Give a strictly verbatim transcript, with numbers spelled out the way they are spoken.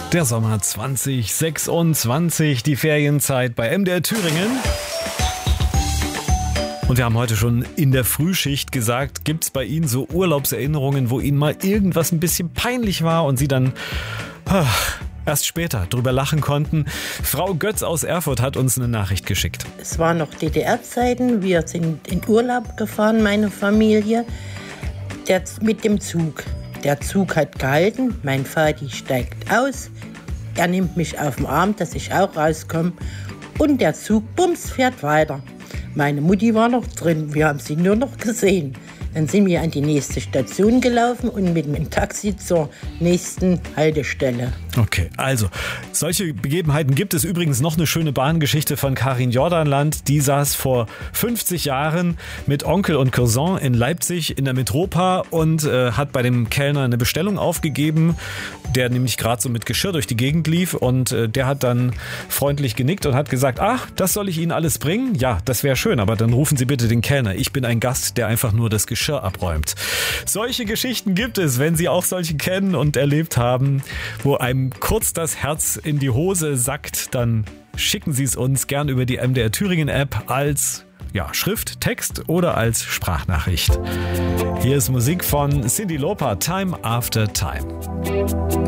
Der Sommer zwanzig sechsundzwanzig, die Ferienzeit bei M D R Thüringen. Und wir haben heute schon in der Frühschicht gesagt, gibt es bei Ihnen so Urlaubserinnerungen, wo Ihnen mal irgendwas ein bisschen peinlich war und Sie dann ach, erst später drüber lachen konnten? Frau Götz aus Erfurt hat uns eine Nachricht geschickt. Es waren noch D D R-Zeiten, wir sind in Urlaub gefahren, meine Familie, der, mit dem Zug. Der Zug hat gehalten, mein Vati steigt aus, er nimmt mich auf den Arm, dass ich auch rauskomme und der Zug, bums, fährt weiter. Meine Mutti war noch drin, wir haben sie nur noch gesehen. Dann sind wir an die nächste Station gelaufen und mit dem Taxi zur nächsten Haltestelle. Okay, also solche Begebenheiten gibt es. Übrigens noch eine schöne Bahngeschichte von Karin Jordanland. Die saß vor fünfzig Jahren mit Onkel und Cousin in Leipzig in der Metropa und äh, hat bei dem Kellner eine Bestellung aufgegeben, der nämlich gerade so mit Geschirr durch die Gegend lief und äh, der hat dann freundlich genickt und hat gesagt, ach, das soll ich Ihnen alles bringen? Ja, das wäre schön, aber dann rufen Sie bitte den Kellner. Ich bin ein Gast, der einfach nur das Geschirr abräumt. Solche Geschichten gibt es, wenn Sie auch solche kennen und erlebt haben, wo einem kurz das Herz in die Hose sackt, dann schicken Sie es uns gern über die M D R Thüringen App als ja, Schrift, Text oder als Sprachnachricht. Hier ist Musik von Cyndi Lauper, Time After Time.